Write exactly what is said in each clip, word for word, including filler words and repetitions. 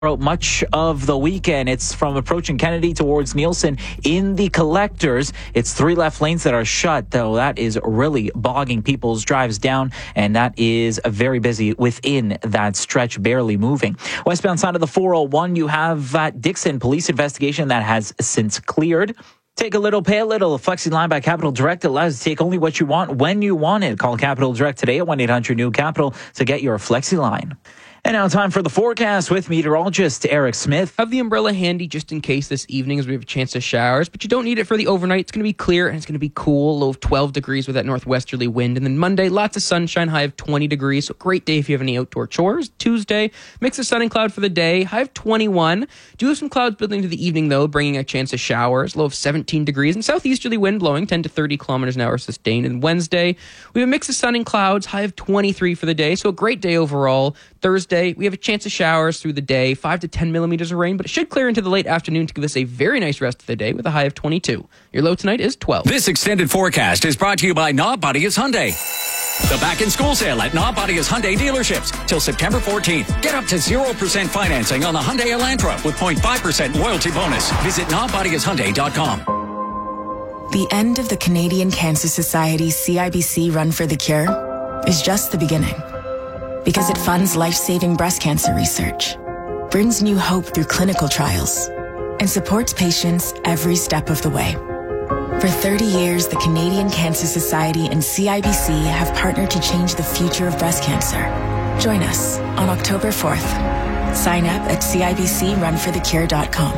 Much of the weekend, it's from approaching Kennedy towards Nielsen in the collectors. It's three left lanes that are shut, though that is really bogging people's drives down, and that is very busy within that stretch, barely moving. Westbound side of the four oh one, you have that Dixon police investigation that has since cleared. Take a little, pay a little. Flexi line by Capital Direct allows you to take only what you want when you want it. Call Capital Direct today at one eight hundred new capital to get your Flexi line. And now time for the forecast with meteorologist Eric Smith. Have the umbrella handy just in case this evening as we have a chance of showers, but you don't need it for the overnight. It's going to be clear and it's going to be cool, low of twelve degrees with that northwesterly wind. And then Monday, lots of sunshine, high of twenty degrees. So great day if you have any outdoor chores. Tuesday, mix of sun and cloud for the day, high of twenty-one. Do have some clouds building to the evening though, bringing a chance of showers, low of seventeen degrees. And southeasterly wind blowing ten to thirty kilometers an hour sustained. And Wednesday, we have a mix of sun and clouds, high of twenty-three for the day. So a great day overall. Thursday, we have a chance of showers through the day, five to ten millimeters of rain, but it should clear into the late afternoon to give us a very nice rest of the day with a high of twenty-two. Your low tonight is twelve. This extended forecast is brought to you by Nobodius Hyundai. The back-in-school sale at Nobodius Hyundai dealerships till September fourteenth. Get up to zero percent financing on the Hyundai Elantra with zero point five percent loyalty bonus. Visit Nobodius Hyundai dot com. The end of the Canadian Cancer Society's C I B C Run for the Cure is just the beginning. Because it funds life-saving breast cancer research, brings new hope through clinical trials, and supports patients every step of the way. For thirty years, the Canadian Cancer Society and C I B C have partnered to change the future of breast cancer. Join us on October fourth. Sign up at C I B C run for the cure dot com.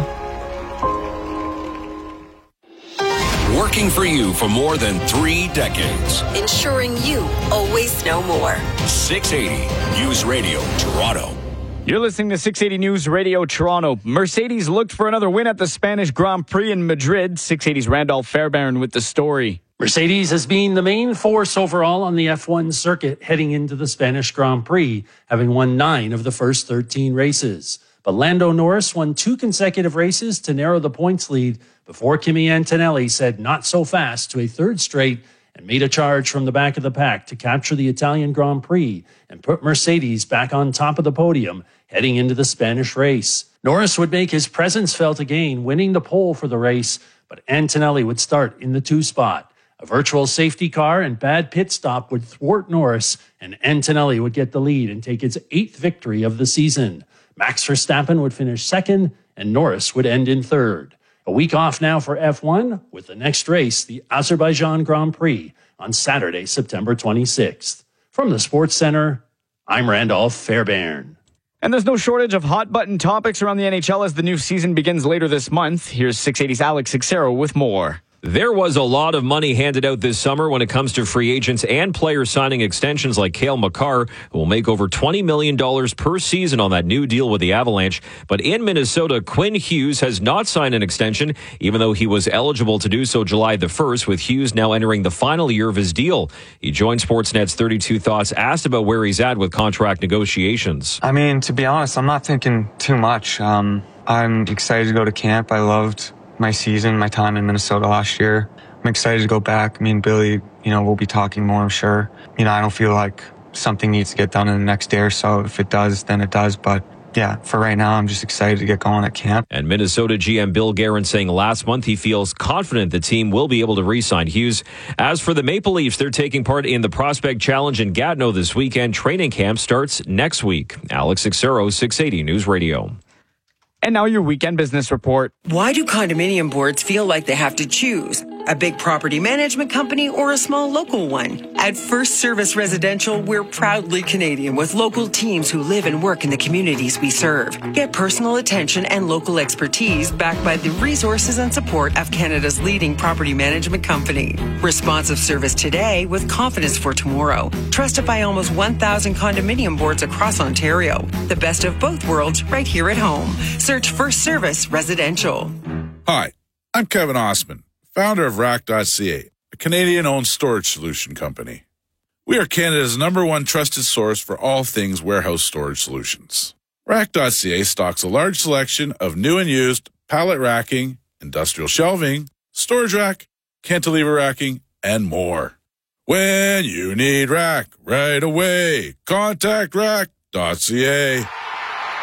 Working for you for more than three decades. Ensuring you always know more. six eighty News Radio Toronto. You're listening to six eighty News Radio Toronto. Mercedes looked for another win at the Spanish Grand Prix in Madrid. six eighty's Randolph Fairbairn with the story. Mercedes has been the main force overall on the F one circuit heading into the Spanish Grand Prix, having won nine of the first thirteen races. But Lando Norris won two consecutive races to narrow the points lead before Kimi Antonelli said not so fast to a third straight and made a charge from the back of the pack to capture the Italian Grand Prix and put Mercedes back on top of the podium heading into the Spanish race. Norris would make his presence felt again, winning the pole for the race, but Antonelli would start in the two spot. A virtual safety car and bad pit stop would thwart Norris, and Antonelli would get the lead and take his eighth victory of the season. Max Verstappen would finish second, and Norris would end in third. A week off now for F one, with the next race, the Azerbaijan Grand Prix, on Saturday, September twenty-sixth. From the Sports Center, I'm Randolph Fairbairn. And there's no shortage of hot-button topics around the N H L as the new season begins later this month. Here's six eighty's Alex Xero with more. There was a lot of money handed out this summer when it comes to free agents and players signing extensions like Cale Makar, who will make over twenty million dollars per season on that new deal with the Avalanche. But in Minnesota, Quinn Hughes has not signed an extension, even though he was eligible to do so July the first, with Hughes now entering the final year of his deal. He joined Sportsnet's thirty-two Thoughts, asked about where he's at with contract negotiations. I mean, to be honest, I'm not thinking too much. Um, I'm excited to go to camp. I loved my season, my time in Minnesota last year. I'm excited to go back. Me and Billy, you know, we'll be talking more, I'm sure. You know, I don't feel like something needs to get done in the next day or so. If it does, then it does. But yeah, for right now, I'm just excited to get going at camp. And Minnesota G M Bill Guerin saying last month he feels confident the team will be able to re-sign Hughes. As for the Maple Leafs, they're taking part in the Prospect Challenge in Gatineau this weekend. Training camp starts next week. Alex Xero, six eighty News Radio. And now your weekend business report. Why do condominium boards feel like they have to choose? A big property management company or a small local one? At First Service Residential, we're proudly Canadian with local teams who live and work in the communities we serve. Get personal attention and local expertise backed by the resources and support of Canada's leading property management company. Responsive service today with confidence for tomorrow. Trusted by almost one thousand condominium boards across Ontario. The best of both worlds right here at home. Search First Service Residential. Hi, I'm Kevin Osman, founder of Rack dot C A, a Canadian-owned storage solution company. We are Canada's number one trusted source for all things warehouse storage solutions. Rack dot C A stocks a large selection of new and used pallet racking, industrial shelving, storage rack, cantilever racking, and more. When you need rack right away, contact Rack dot C A.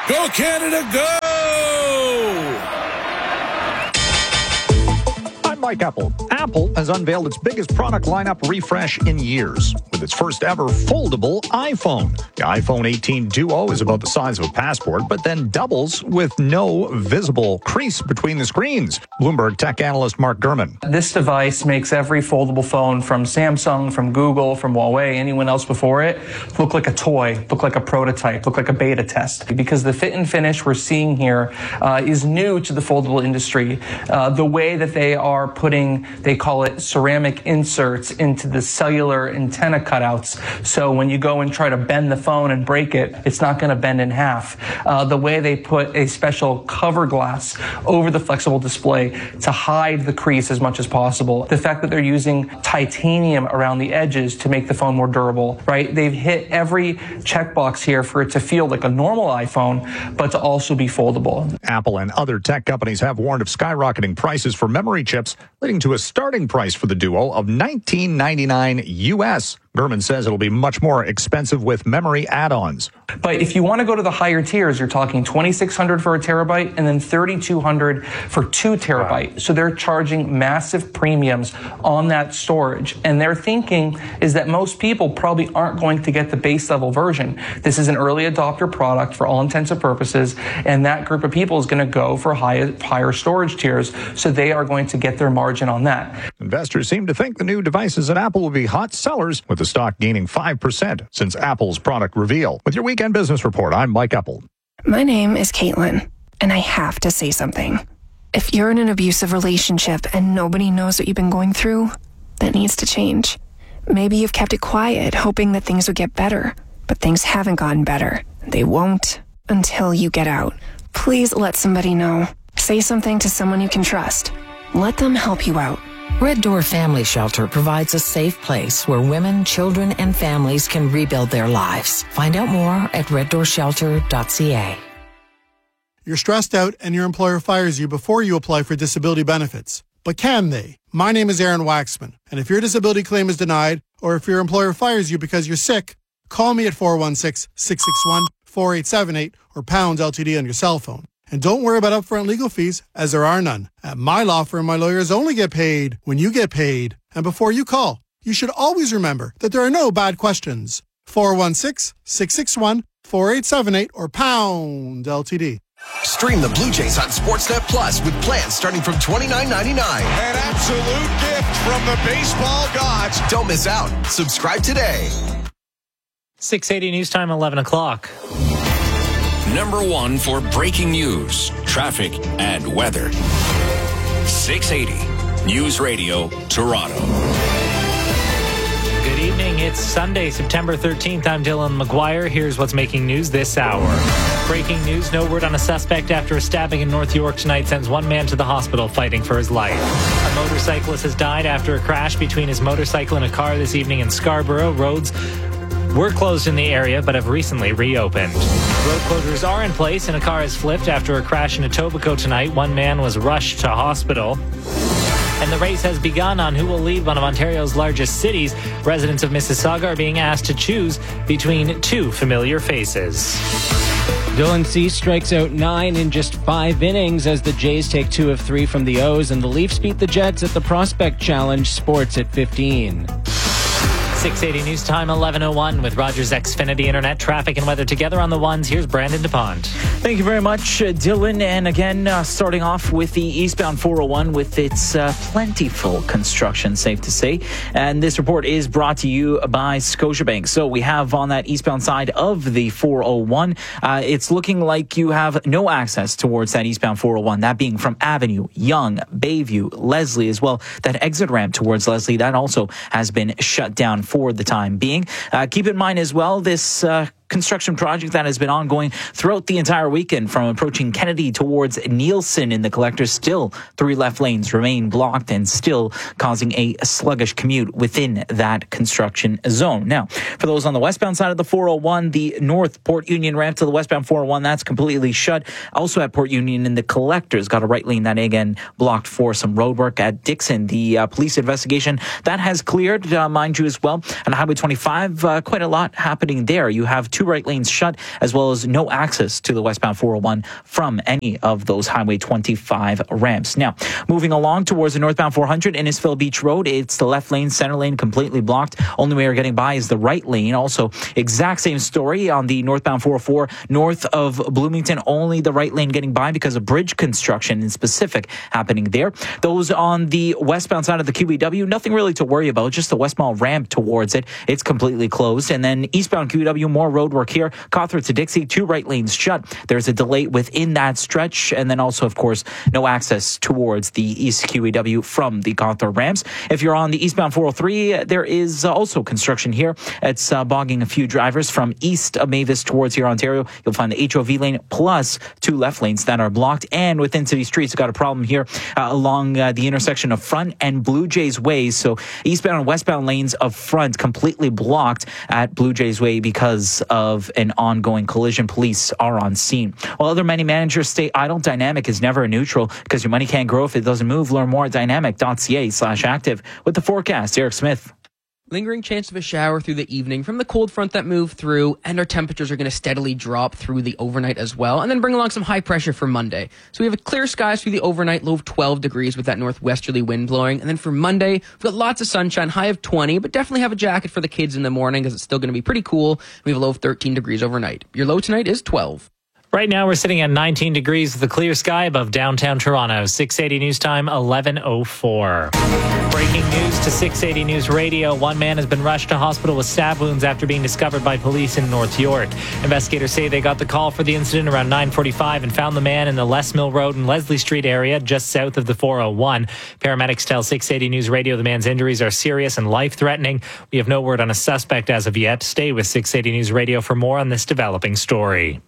Go Canada, go! I'm Mike Apple. Apple has unveiled its biggest product lineup refresh in years with its first ever foldable iPhone. The iPhone eighteen Duo is about the size of a passport, but then doubles with no visible crease between the screens. Bloomberg tech analyst Mark Gurman. This device makes every foldable phone from Samsung, from Google, from Huawei, anyone else before it, look like a toy, look like a prototype, look like a beta test. Because the fit and finish we're seeing here uh, is new to the foldable industry. Uh, the way that they are putting, they call it ceramic inserts into the cellular antenna cutouts. So when you go and try to bend the phone and break it, it's not going to bend in half. Uh, the way they put a special cover glass over the flexible display to hide the crease as much as possible. The fact that they're using titanium around the edges to make the phone more durable, right? They've hit every checkbox here for it to feel like a normal iPhone, but to also be foldable. Apple and other tech companies have warned of skyrocketing prices for memory chips, leading to a starting price for the Duo of nineteen ninety-nine U S. Gurman says it'll be much more expensive with memory add-ons. But if you want to go to the higher tiers, you're talking twenty-six hundred for a terabyte and then thirty-two hundred for two terabyte. Wow. So they're charging massive premiums on that storage. And their thinking is that most people probably aren't going to get the base level version. This is an early adopter product for all intents and purposes. And that group of people is going to go for high, higher storage tiers. So they are going to get their margin on that. Investors seem to think the new devices at Apple will be hot sellers, with the stock gaining five percent since Apple's product reveal. With your weekend business report, I'm Mike Apple. My name is Caitlin, and I have to say something. If you're in an abusive relationship and nobody knows what you've been going through, that needs to change. Maybe you've kept it quiet, hoping that things would get better, but things haven't gotten better. They won't until you get out. Please let somebody know. Say something to someone you can trust. Let them help you out. Red Door Family Shelter provides a safe place where women, children, and families can rebuild their lives. Find out more at red door shelter dot c a. You're stressed out and your employer fires you before you apply for disability benefits. But can they? My name is Aaron Waxman, and if your disability claim is denied, or if your employer fires you because you're sick, call me at four one six, six six one, four eight seven eight or pound L T D on your cell phone. And don't worry about upfront legal fees, as there are none. At my law firm, my lawyers only get paid when you get paid. And before you call, you should always remember that there are no bad questions. four one six, six six one, four eight seven eight or pound L T D. Stream the Blue Jays on Sportsnet Plus with plans starting from twenty-nine ninety-nine. An absolute gift from the baseball gods. Don't miss out. Subscribe today. six eighty News Time, eleven o'clock. Number one for breaking news, traffic, and weather. six eighty News Radio, Toronto. Good evening. It's Sunday, September thirteenth. I'm Dylan McGuire. Here's what's making news this hour. Breaking news, no word on a suspect after a stabbing in North York tonight sends one man to the hospital fighting for his life. A motorcyclist has died after a crash between his motorcycle and a car this evening in Scarborough. Roads were closed in the area but have recently reopened. Road closures are in place and a car has flipped after a crash in Etobicoke tonight. One man was rushed to hospital. And the race has begun on who will lead one of Ontario's largest cities. Residents of Mississauga are being asked to choose between two familiar faces. Dylan Cease strikes out nine in just five innings as the Jays take two of three from the O's, and the Leafs beat the Jets at the Prospect Challenge. Sports at fifteen. six eighty News Time, eleven oh one with Rogers Xfinity Internet. Traffic and weather together on the ones. Here's Brandon DuPont. Thank you very much, uh, Dylan. And again, uh, starting off with the eastbound four oh one with its uh, plentiful construction, safe to say. And this report is brought to you by Scotiabank. So we have on that eastbound side of the four oh one, uh, it's looking like you have no access towards that eastbound four oh one, that being from Avenue, Yonge, Bayview, Leslie as well. That exit ramp towards Leslie, that also has been shut down for the time being. Uh, keep in mind as well, this uh, construction project that has been ongoing throughout the entire weekend from approaching Kennedy towards Nielsen in the collectors. Still, three left lanes remain blocked and still causing a sluggish commute within that construction zone. Now, for those on the westbound side of the four oh one, the North Port Union ramp to the westbound four oh one, that's completely shut. Also at Port Union in the collectors, got a right lane that again blocked for some road work at Dixon. The uh, police investigation that has cleared, uh, mind you as well. On Highway twenty-five, uh, quite a lot happening there. You have two two right lanes shut, as well as no access to the westbound four oh one from any of those Highway twenty-five ramps. Now, moving along towards the northbound four hundred, Innisfil Beach Road, it's the left lane, center lane completely blocked. Only way you're getting by is the right lane. Also, exact same story on the northbound four oh four, north of Bloomington, only the right lane getting by because of bridge construction in specific happening there. Those on the westbound side of the Q E W, nothing really to worry about, just the West Mall ramp towards it. It's completely closed. And then eastbound Q E W, more road work here. Cawthron to Dixie, two right lanes shut. There's a delay within that stretch. And then also, of course, no access towards the east Q E W from the Cawthron ramps. If you're on the eastbound four oh three, there is also construction here. It's uh, bogging a few drivers from east of Mavis towards here, Ontario. You'll find the H O V lane plus two left lanes that are blocked. And within city streets, we've got a problem here uh, along uh, the intersection of Front and Blue Jays Way. So eastbound and westbound lanes of Front completely blocked at Blue Jays Way because of an ongoing collision. Police are on scene. While other money managers stay idle, Dynamic is never a neutral because your money can't grow if it doesn't move. Learn more at dynamic.ca slash active. With the forecast, Eric Smith. Lingering chance of a shower through the evening from the cold front that moved through, and our temperatures are going to steadily drop through the overnight as well, and then bring along some high pressure for Monday. So we have a clear skies through the overnight, low of twelve degrees with that northwesterly wind blowing. And then for Monday, we've got lots of sunshine, high of twenty, but definitely have a jacket for the kids in the morning because it's still going to be pretty cool. We have a low of thirteen degrees overnight. Your low tonight is twelve. Right now, we're sitting at nineteen degrees with a clear sky above downtown Toronto. six eighty News Time, eleven oh four. Breaking news to six eighty News Radio. One man has been rushed to hospital with stab wounds after being discovered by police in North York. Investigators say they got the call for the incident around nine forty-five and found the man in the Les Mill Road and Leslie Street area just south of the four oh one. Paramedics tell six eighty News Radio the man's injuries are serious and life-threatening. We have no word on a suspect as of yet. Stay with six eighty News Radio for more on this developing story.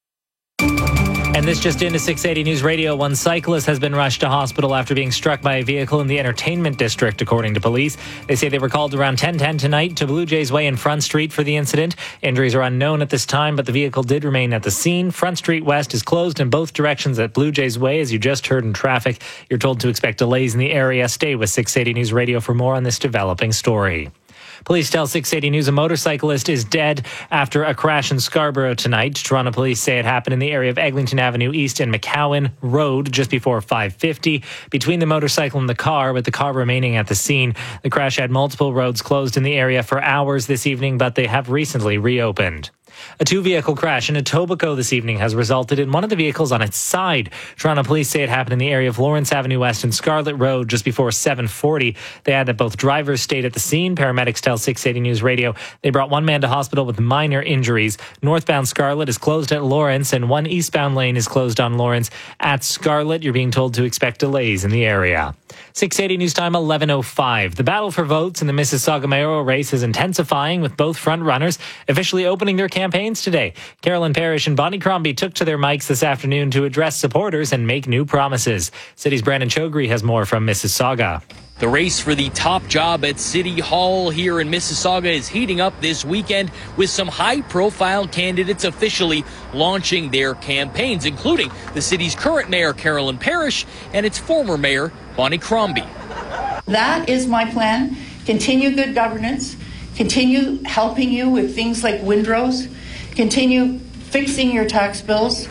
And this just into six eighty News Radio. One cyclist has been rushed to hospital after being struck by a vehicle in the entertainment district, according to police. They say they were called around ten ten tonight to Blue Jays Way and Front Street for the incident. Injuries are unknown at this time, but the vehicle did remain at the scene. Front Street West is closed in both directions at Blue Jays Way, as you just heard in traffic. You're told to expect delays in the area. Stay with six eighty News Radio for more on this developing story. Police tell six eighty News a motorcyclist is dead after a crash in Scarborough tonight. Toronto police say it happened in the area of Eglinton Avenue East and McCowan Road just before five fifty. Between the motorcycle and the car, with the car remaining at the scene. The crash had multiple roads closed in the area for hours this evening, but they have recently reopened. A two-vehicle crash in Etobicoke this evening has resulted in one of the vehicles on its side. Toronto police say it happened in the area of Lawrence Avenue West and Scarlett Road just before seven forty. They add that both drivers stayed at the scene. Paramedics tell six eighty News Radio they brought one man to hospital with minor injuries. Northbound Scarlett is closed at Lawrence, and one eastbound lane is closed on Lawrence. At Scarlett, you're being told to expect delays in the area. six eighty News Time, eleven oh five. The battle for votes in the Mississauga mayoral race is intensifying, with both front runners officially opening their campaigns today. Carolyn Parrish and Bonnie Crombie took to their mics this afternoon to address supporters and make new promises. City's Brandon Chogri has more from Mississauga. The race for the top job at City Hall here in Mississauga is heating up this weekend, with some high-profile candidates officially launching their campaigns, including the city's current mayor, Carolyn Parrish, and its former mayor, Bonnie Crombie. That is my plan. Continue good governance. Continue helping you with things like windrows. Continue fixing your tax bills.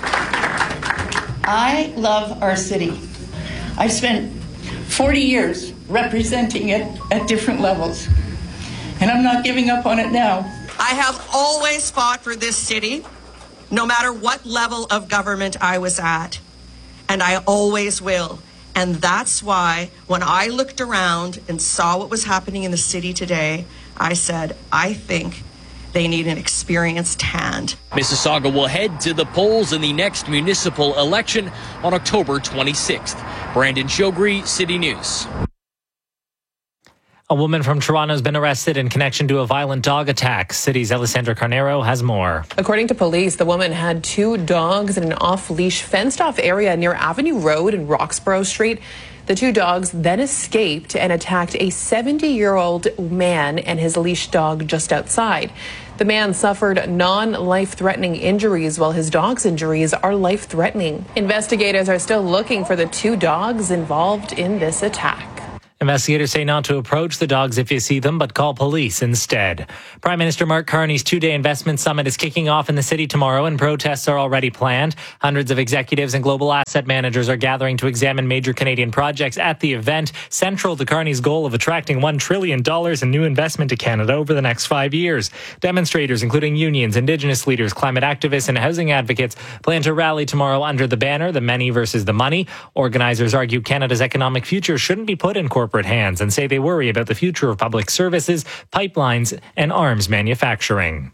I love our city. I've spent forty years representing it at different levels, and I'm not giving up on it now. I have always fought for this city, no matter what level of government I was at, and I always will. And that's why when I looked around and saw what was happening in the city today, I said, I think they need an experienced hand. Mississauga will head to the polls in the next municipal election on October twenty-sixth. Brandon Chogri, City News. A woman from Toronto has been arrested in connection to a violent dog attack. City's Alessandra Carnero has more. According to police, the woman had two dogs in an off-leash, fenced-off area near Avenue Road and Roxborough Street. The two dogs then escaped and attacked a seventy-year-old man and his leash dog just outside. The man suffered non-life-threatening injuries, while his dog's injuries are life-threatening. Investigators are still looking for the two dogs involved in this attack. Investigators say not to approach the dogs if you see them, but call police instead. Prime Minister Mark Carney's two-day investment summit is kicking off in the city tomorrow, and protests are already planned. Hundreds of executives and global asset managers are gathering to examine major Canadian projects at the event, central to Carney's goal of attracting one trillion dollars in new investment to Canada over the next five years. Demonstrators, including unions, Indigenous leaders, climate activists, and housing advocates, plan to rally tomorrow under the banner, The Many versus the Money. Organizers argue Canada's economic future shouldn't be put in corporate hands and say they worry about the future of public services, pipelines, and arms manufacturing.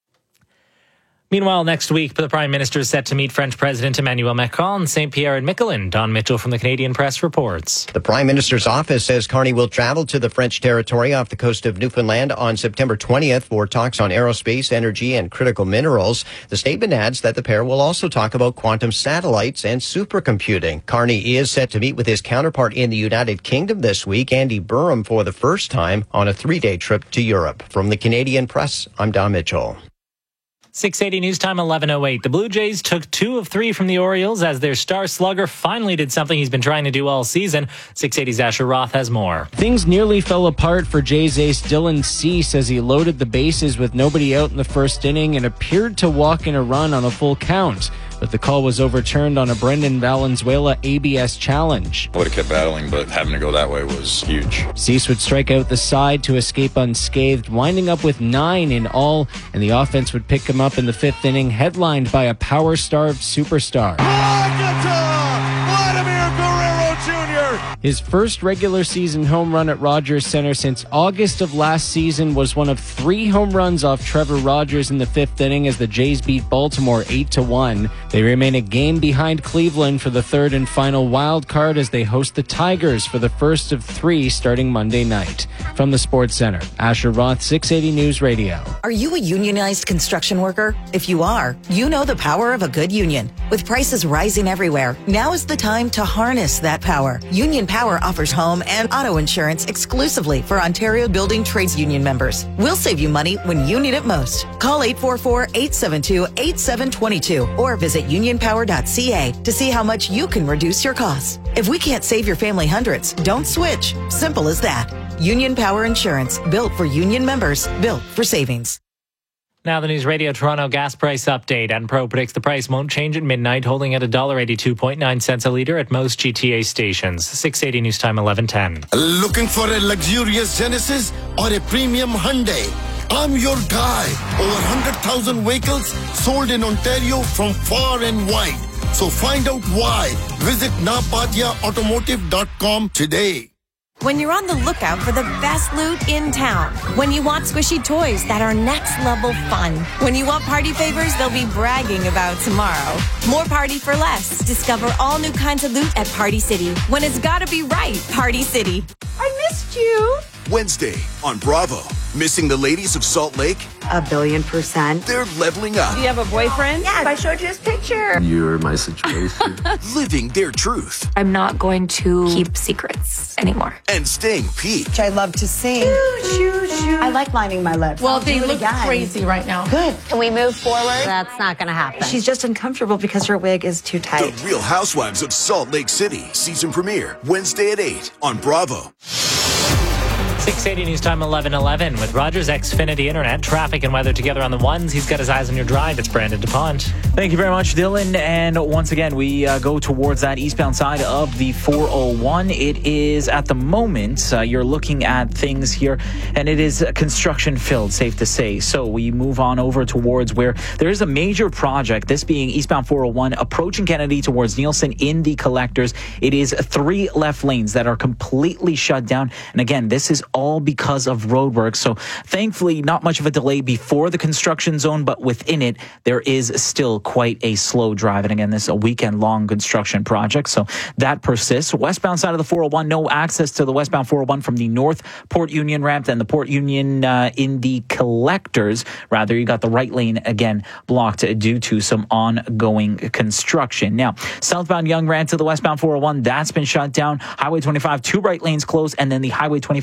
Meanwhile, next week, the Prime Minister is set to meet French President Emmanuel Macron in Saint Pierre and Miquelon. Don Mitchell from the Canadian Press reports. The Prime Minister's office says Carney will travel to the French territory off the coast of Newfoundland on September twentieth for talks on aerospace, energy, and critical minerals. The statement adds that the pair will also talk about quantum satellites and supercomputing. Carney is set to meet with his counterpart in the United Kingdom this week, Andy Burham, for the first time on a three-day trip to Europe. From the Canadian Press, I'm Don Mitchell. six eighty News Time, eleven oh eight. The Blue Jays took two of three from the Orioles as their star slugger finally did something he's been trying to do all season. six eighty's Asher Roth has more. Things nearly fell apart for Jays ace Dylan Cease as he loaded the bases with nobody out in the first inning and appeared to walk in a run on a full count. But the call was overturned on a Brendan Valenzuela A B S challenge. I would have kept battling, but having to go that way was huge. Cease would strike out the side to escape unscathed, winding up with nine in all, and the offense would pick him up in the fifth inning, headlined by a power-starved superstar. Vladimir Guerrero Junior His first regular season home run at Rogers Center since August of last season was one of three home runs off Trevor Rogers in the fifth inning as the Jays beat Baltimore eight to one. They remain a game behind Cleveland for the third and final wild card as they host the Tigers for the first of three starting Monday night. From the Sports Center, Asher Roth, six eighty News Radio. Are you a unionized construction worker? If you are, you know the power of a good union. With prices rising everywhere, now is the time to harness that power. Union Power offers home and auto insurance exclusively for Ontario Building Trades Union members. We'll save you money when you need it most. Call eight four four, eight seven two, eight seven two two or visit union power dot c a to see how much you can reduce your costs. If we can't save your family hundreds, don't switch. Simple as that. Union Power Insurance, built for union members, built for savings. Now the News Radio Toronto gas price update. Enpro predicts the price won't change at midnight, holding at one dollar eighty-two point nine cents a litre at most G T A stations. six eighty News Time, eleven ten. Looking for a luxurious Genesis or a premium Hyundai? I'm your guy. Over one hundred thousand vehicles sold in Ontario from far and wide. So find out why. Visit napatia automotive dot com today. When you're on the lookout for the best loot in town. When you want squishy toys that are next level fun. When you want party favors they'll be bragging about tomorrow. More party for less. Discover all new kinds of loot at Party City. When it's gotta be right, Party City. I missed you. Wednesday on Bravo. Missing the ladies of Salt Lake? A billion percent. They're leveling up. Do you have a boyfriend? Yes, I showed you his picture. You're my situation. Living their truth. I'm not going to keep secrets anymore. And staying peaked. I love to sing. Shoo, shoo, shoo. I like lining my lips. Well, I'll they do it look again. crazy right now. Good. Can we move forward? That's not going to happen. She's just uncomfortable because her wig is too tight. The Real Housewives of Salt Lake City. Season premiere Wednesday at eight on Bravo. six eighty News Time, eleven eleven. With Rogers Xfinity Internet, traffic and weather together on the ones. He's got his eyes on your drive. It's Brandon DuPont. Thank you very much, Dylan. And once again, we uh, go towards that eastbound side of the four oh one. It is, at the moment, uh, you're looking at things here, and it is construction filled, safe to say. So we move on over towards where there is a major project, this being eastbound four oh one, approaching Kennedy towards Nielsen in the collectors. It is three left lanes that are completely shut down. And again, this is all because of road work. So thankfully, not much of a delay before the construction zone, but within it, there is still quite a slow drive. And again, this is a weekend-long construction project, so that persists. Westbound side of the four oh one, no access to the westbound four oh one from the North Port Union ramp and the Port Union uh, in the collectors. Rather, you got the right lane again blocked due to some ongoing construction. Now, southbound Young ramp to the westbound four oh one, that's been shut down. Highway twenty-five, two right lanes closed, and then the Highway twenty-five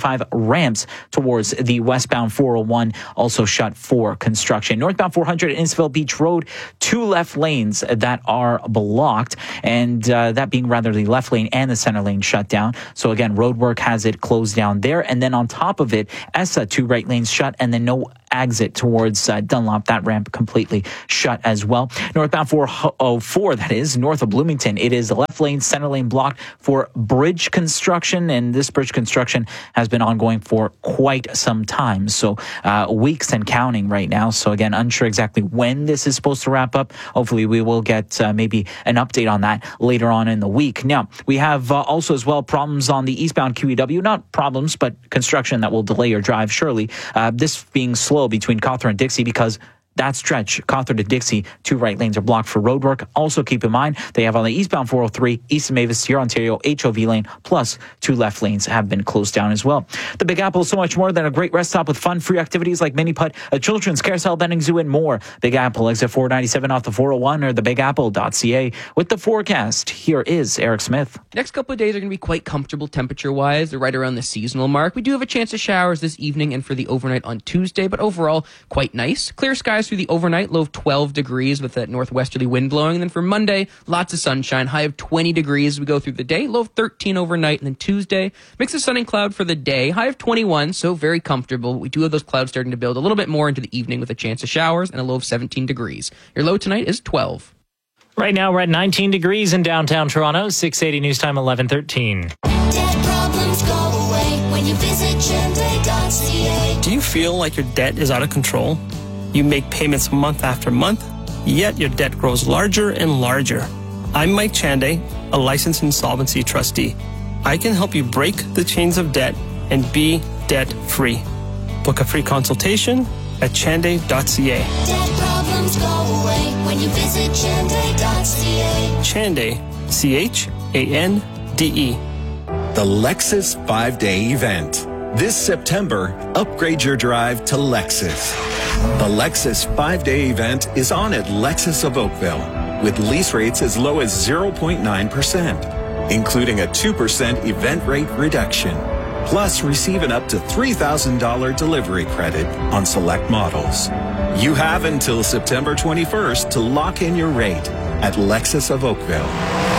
ramps towards the westbound four oh one also shut for construction. Northbound four hundred at Innisfil Beach Road, two left lanes that are blocked, and uh, that being rather the left lane and the center lane shut down. So again, road work has it closed down there. And then on top of it, E S A, two right lanes shut, and then no exit towards uh, Dunlop. That ramp completely shut as well. Northbound four oh four, that is, north of Bloomington, it is the left lane, center lane blocked for bridge construction, and this bridge construction has been ongoing for quite some time. So uh, weeks and counting right now. So again, unsure exactly when this is supposed to wrap up. Hopefully we will get uh, maybe an update on that later on in the week. Now, we have uh, also as well problems on the eastbound Q E W, not problems, but construction that will delay your drive, surely. Uh, this being slow between Cawthron and Dixie because that stretch, Cawthron to Dixie, two right lanes are blocked for road work. Also keep in mind, they have on the eastbound four oh three, east of Mavis, Sierra Ontario, H O V lane, plus two left lanes have been closed down as well. The Big Apple is so much more than a great rest stop with fun, free activities like mini putt, a children's carousel, vending zoo, and more. Big Apple, exit four ninety-seven off the four oh one or the big apple dot c a. With the forecast, here is Eric Smith. Next couple of days are going to be quite comfortable temperature-wise. They're right around the seasonal mark. We do have a chance of showers this evening and for the overnight on Tuesday, but overall, quite nice. Clear skies through the overnight, low of twelve degrees with that northwesterly wind blowing. And then for Monday, lots of sunshine, high of twenty degrees as we go through the day, low of thirteen overnight. And then Tuesday, mix of sun and cloud for the day, high of twenty-one, so very comfortable. We do have those clouds starting to build a little bit more into the evening with a chance of showers and a low of seventeen degrees. Your low tonight is twelve. Right now, we're at nineteen degrees in downtown Toronto, six eighty News Time, eleven thirteen. Debt problems go away when you visit Chende dot c a. Do you feel like your debt is out of control? You make payments month after month, yet your debt grows larger and larger. I'm Mike Chande, a licensed insolvency trustee. I can help you break the chains of debt and be debt-free. Book a free consultation at chande dot c a. Debt problems go away when you visit Chende dot c a. Chande, C H A N D E. The Lexus five-day event. This September, upgrade your drive to Lexus. The Lexus five-day event is on at Lexus of Oakville with lease rates as low as zero point nine percent, including a two percent event rate reduction. Plus, receive an up to three thousand dollars delivery credit on select models. You have until September twenty-first to lock in your rate at Lexus of Oakville.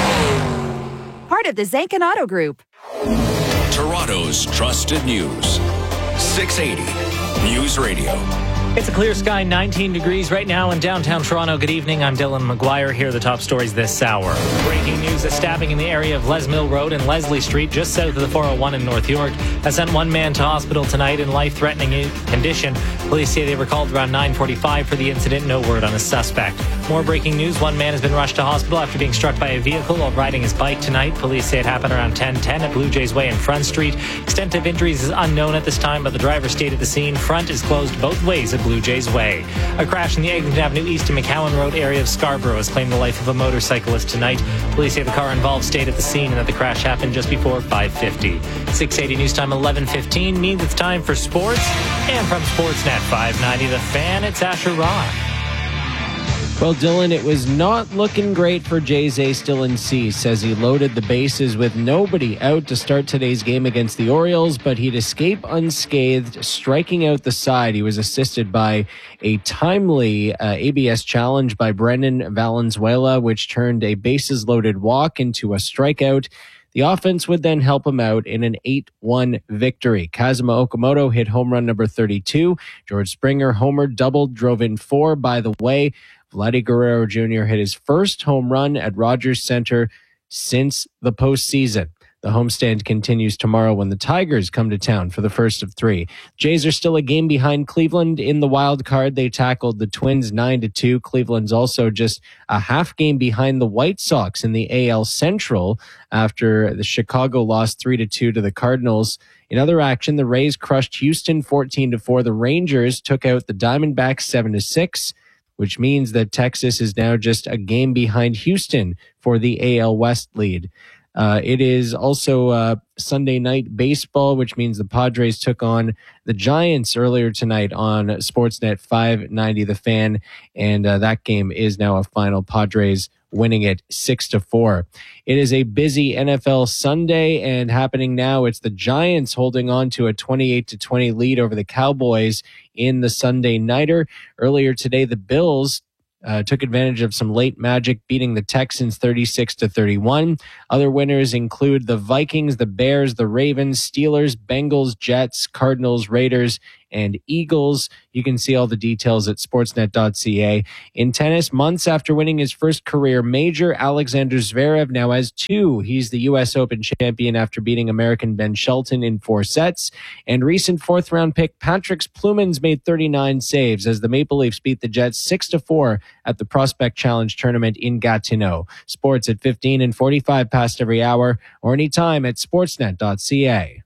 Part of the Zankin Auto Group. Toronto's trusted news. six eighty News Radio. It's a clear sky, nineteen degrees right now in downtown Toronto. Good evening. I'm Dylan McGuire. Here are the top stories this hour. Breaking news: a stabbing in the area of Les Mill Road and Leslie Street, just south of the four oh one in North York, has sent one man to hospital tonight in life-threatening condition. Police say they were called around nine forty-five for the incident. No word on a suspect. More breaking news: one man has been rushed to hospital after being struck by a vehicle while riding his bike tonight. Police say it happened around ten ten at Blue Jays Way and Front Street. Extent of injuries is unknown at this time, but the driver stayed at the scene. Front is closed both ways at Blue Jays Way. A crash in the Eglinton Avenue East and McCowan Road area of Scarborough has claimed the life of a motorcyclist tonight. Police say the car involved stayed at the scene and that the crash happened just before five fifty. six eighty News Time, eleven fifteen means it's time for sports. And from Sportsnet five ninety The Fan, it's Asher Rock. Well, Dylan, it was not looking great for Jays ace Dylan Cease, says he loaded the bases with nobody out to start today's game against the Orioles, but he'd escape unscathed, striking out the side. He was assisted by a timely uh, A B S challenge by Brendan Valenzuela, which turned a bases-loaded walk into a strikeout. The offense would then help him out in an eight one victory. Kazuma Okamoto hit home run number thirty-two. George Springer homered, doubled, drove in four. By the way, Vladdy Guerrero Junior hit his first home run at Rogers Center since the postseason. The homestand continues tomorrow when the Tigers come to town for the first of three. Jays are still a game behind Cleveland in the wild card. They tackled the Twins nine to two. Cleveland's also just a half game behind the White Sox in the A L Central after the Chicago lost three to two to the Cardinals. In other action, the Rays crushed Houston fourteen to four. The Rangers took out the Diamondbacks seven to six. Which means that Texas is now just a game behind Houston for the A L West lead. Uh, it is also uh, Sunday night baseball, which means the Padres took on the Giants earlier tonight on Sportsnet five ninety The Fan, and uh, that game is now a final Padres winning it six to four. It is a busy N F L Sunday, and happening now, it's the Giants holding on to a twenty-eight to twenty lead over the Cowboys in the Sunday Nighter. Earlier today, the Bills Uh, took advantage of some late magic, beating the Texans thirty-six to thirty-one. Other winners include the Vikings, the Bears, the Ravens, Steelers, Bengals, Jets, Cardinals, Raiders, and Eagles. You can see all the details at sportsnet dot c a. In tennis, months after winning his first career major, Alexander Zverev now has two. He's the U S Open champion after beating American Ben Shelton in four sets. And recent fourth-round pick Patrick Plumans made thirty-nine saves as the Maple Leafs beat the Jets six to four at the Prospect Challenge tournament in Gatineau. Sports at fifteen and forty-five past every hour, or anytime at sportsnet dot c a.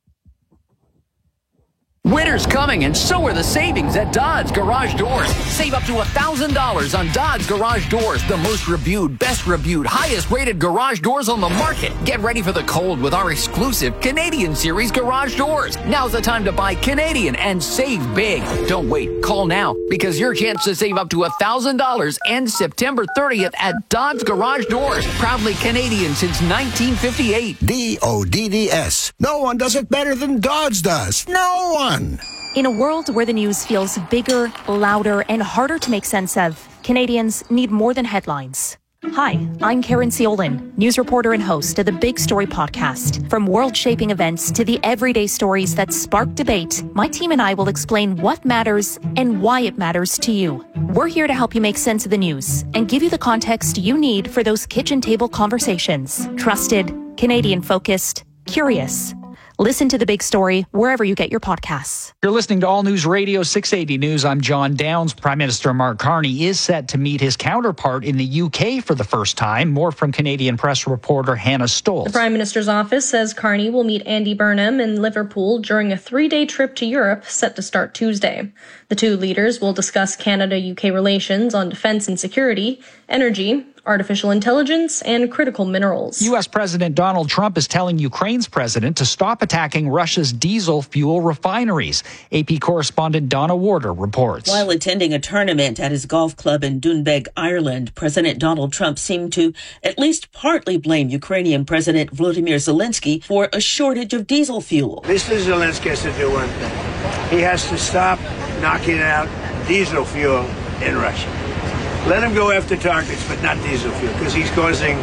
Winter's coming, and so are the savings at Dodds Garage Doors. Save up to one thousand dollars on Dodds Garage Doors, the most reviewed, best reviewed, highest rated garage doors on the market. Get ready for the cold with our exclusive Canadian Series garage doors. Now's the time to buy Canadian and save big. Don't wait. Call now, because your chance to save up to one thousand dollars ends September thirtieth at Dodds Garage Doors. Proudly Canadian since nineteen fifty-eight. D O D D S. No one does it better than Dodds does. No one. In a world where the news feels bigger, louder, and harder to make sense of, Canadians need more than headlines. Hi, I'm Karen Ciolin, news reporter and host of the Big Story podcast. From world-shaping events to the everyday stories that spark debate, my team and I will explain what matters and why it matters to you. We're here to help you make sense of the news and give you the context you need for those kitchen table conversations. Trusted, Canadian-focused, curious. Listen to The Big Story wherever you get your podcasts. You're listening to All News Radio six eighty News. I'm John Downs. Prime Minister Mark Carney is set to meet his counterpart in the U K for the first time. More from Canadian press reporter Hannah Stoltz. The Prime Minister's office says Carney will meet Andy Burnham in Liverpool during a three-day trip to Europe set to start Tuesday. The two leaders will discuss Canada-U K relations on defense and security, energy, artificial intelligence, and critical minerals. U S President Donald Trump is telling Ukraine's president to stop attacking Russia's diesel fuel refineries. A P correspondent Donna Warder reports. While attending a tournament at his golf club in Doonbeg, Ireland, President Donald Trump seemed to at least partly blame Ukrainian President Volodymyr Zelensky for a shortage of diesel fuel. Mister Zelensky has to do one thing. He has to stop knocking out diesel fuel in Russia. Let him go after targets, but not diesel fuel, because he's causing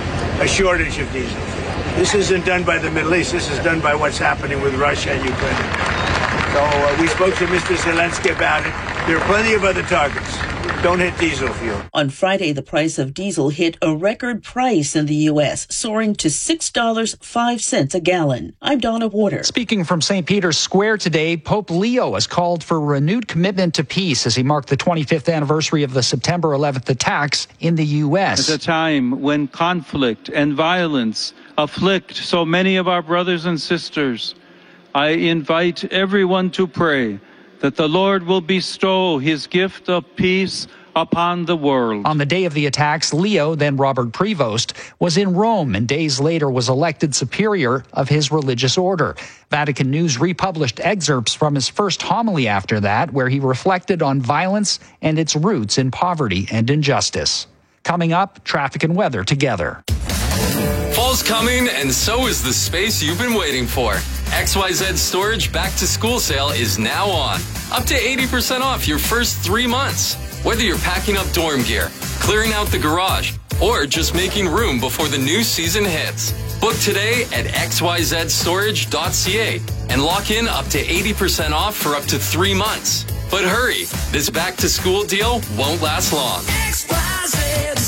a shortage of diesel fuel. This isn't done by the Middle East. This is done by what's happening with Russia and Ukraine. So uh, we spoke to Mister Zelensky about it. There are plenty of other targets. Don't hit diesel fuel. On Friday, the price of diesel hit a record price in the U S, soaring to six dollars and five cents a gallon. I'm Donna Warder. Speaking from Saint Peter's Square today, Pope Leo has called for renewed commitment to peace as he marked the twenty-fifth anniversary of the September eleventh attacks in the U S. At a time when conflict and violence afflict so many of our brothers and sisters, I invite everyone to pray that the Lord will bestow his gift of peace upon the world. On the day of the attacks, Leo, then Robert Prevost, was in Rome and days later was elected superior of his religious order. Vatican News republished excerpts from his first homily after that, where he reflected on violence and its roots in poverty and injustice. Coming up, traffic and weather together. Fall's coming, and so is the space you've been waiting for. X Y Z Storage Back to School Sale is now on. Up to eighty percent off your first three months. Whether you're packing up dorm gear, clearing out the garage, or just making room before the new season hits. Book today at x y z storage dot c a and lock in up to eighty percent off for up to three months. But hurry, this back to school deal won't last long. X Y Z